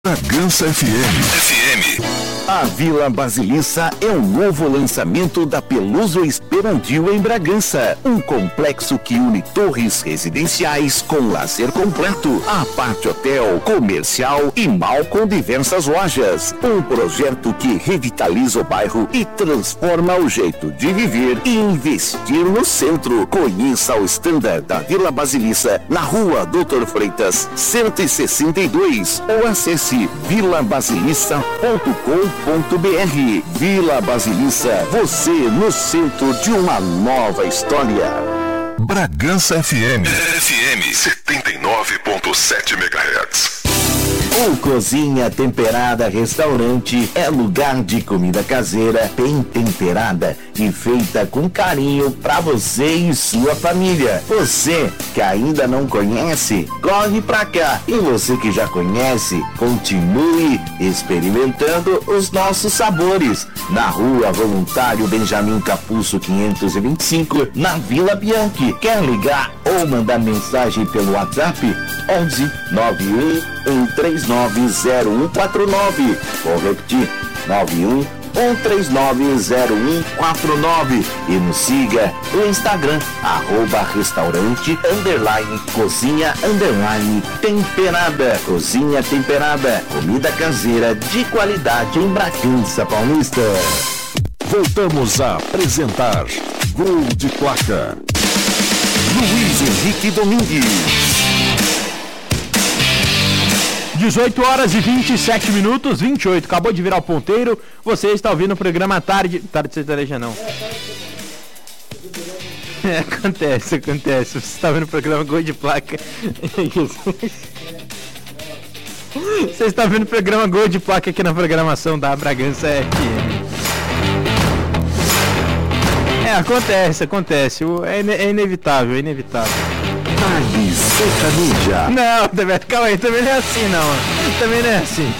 Bragança FM. A Vila Basilissa é um novo lançamento da Peluso Esperantil em Bragança. Um complexo que une torres residenciais com lazer completo, a parte hotel, comercial e mall com diversas lojas. Um projeto que revitaliza o bairro e transforma o jeito de viver e investir no centro. Conheça o standard da Vila Basilissa na rua Doutor Freitas 162 ou acesse vilabasilissa.com.br. Vila Basilissa, você no centro de uma nova história. Bragança FM 79.7 MHz. O Cozinha Temperada Restaurante é lugar de comida caseira bem temperada e feita com carinho para você e sua família. Você que ainda não conhece, corre pra cá. E você que já conhece, continue experimentando os nossos sabores. Na Rua Voluntário Benjamin Capuzzo 525, na Vila Bianchi. Quer ligar ou mandar mensagem pelo WhatsApp? 11 91 1390149. Vou repetir, 91 1390149. E nos siga no Instagram, @restaurante_cozinha_temperada. Cozinha Temperada, comida caseira de qualidade em Bragança Paulista. Voltamos a apresentar Gol de Placa. Luiz Henrique Domingues. 18 horas e 27 minutos, 28. Acabou de virar o ponteiro. Você está ouvindo o programa Tarde Sertaneja, não. Acontece. Você está ouvindo o programa Gol de Placa. Você está ouvindo o programa Gol de Placa aqui na programação da Bragança FM. Acontece. É inevitável. Tarde Sertaneja. Não, calma aí, também não é assim, não. Também não é assim.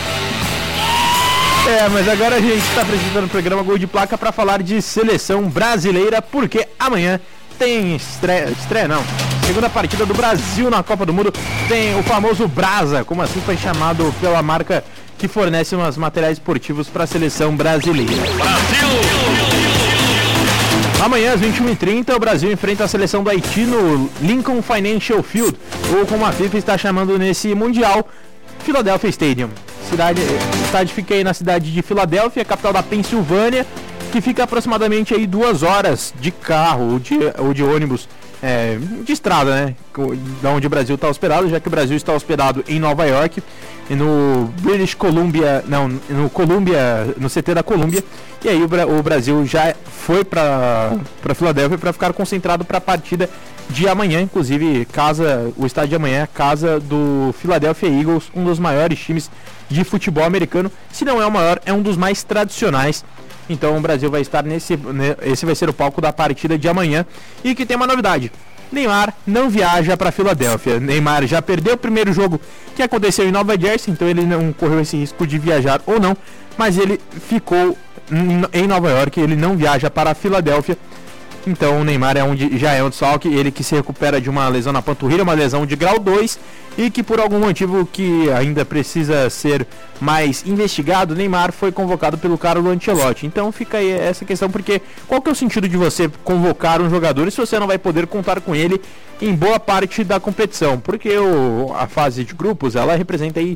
Mas agora a gente está apresentando o programa Gol de Placa para falar de seleção brasileira, porque amanhã tem estreia não. Segunda partida do Brasil na Copa do Mundo. Tem o famoso Brasa, como assim foi chamado pela marca que fornece os materiais esportivos para a seleção brasileira. Brasil! Amanhã às 21h30 o Brasil enfrenta a seleção do Haiti no Lincoln Financial Field, ou como a FIFA está chamando nesse Mundial, Philadelphia Stadium. O estádio fica aí na cidade de Filadélfia, capital da Pensilvânia, que fica aproximadamente aí 2 horas de carro ou de ônibus, de estrada, né? Da onde o Brasil está hospedado, já que o Brasil está hospedado em Nova York e no British Columbia, no CT da Colômbia. E aí o Brasil já foi para Filadélfia para ficar concentrado para a partida de amanhã. Inclusive, o estádio de amanhã é a casa do Philadelphia Eagles, um dos maiores times de futebol americano. Se não é o maior, é um dos mais tradicionais. Então o Brasil vai estar esse vai ser o palco da partida de amanhã. E que tem uma novidade: Neymar não viaja para Filadélfia. Neymar já perdeu o primeiro jogo que aconteceu em Nova Jersey, então ele não correu esse risco de viajar ou não, mas ele ficou em Nova York, ele não viaja para a Filadélfia. Então o Neymar já é um desfalque, ele que se recupera de uma lesão na panturrilha, uma lesão de grau 2, e que por algum motivo que ainda precisa ser mais investigado, Neymar foi convocado pelo Carlo Ancelotti. Então fica aí essa questão, porque qual que é o sentido de você convocar um jogador se você não vai poder contar com ele em boa parte da competição? Porque a fase de grupos, ela representa aí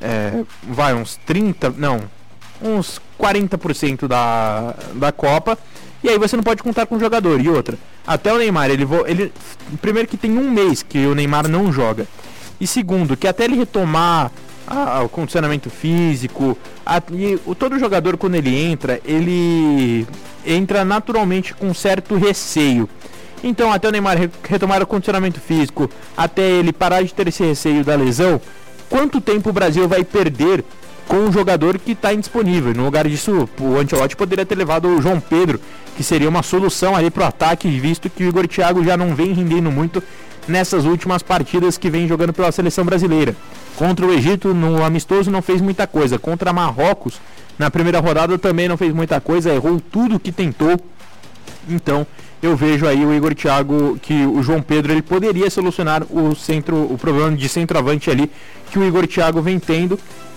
uns 40% da Copa. E aí você não pode contar com o jogador. E outra, até o Neymar, primeiro que tem um mês que o Neymar não joga. E segundo, que até ele retomar o condicionamento físico, todo jogador quando ele entra naturalmente com certo receio. Então até o Neymar retomar o condicionamento físico, até ele parar de ter esse receio da lesão, quanto tempo o Brasil vai perder com um jogador que está indisponível? No lugar disso, o Ancelotti poderia ter levado o João Pedro, que seria uma solução ali para o ataque, visto que o Igor Thiago já não vem rendendo muito nessas últimas partidas que vem jogando pela seleção brasileira. Contra o Egito, no amistoso, não fez muita coisa. Contra Marrocos, na primeira rodada, também não fez muita coisa, errou tudo que tentou. Então, eu vejo aí o Igor Thiago, que o João Pedro ele poderia solucionar o problema de centroavante ali que o Igor Thiago vem tendo.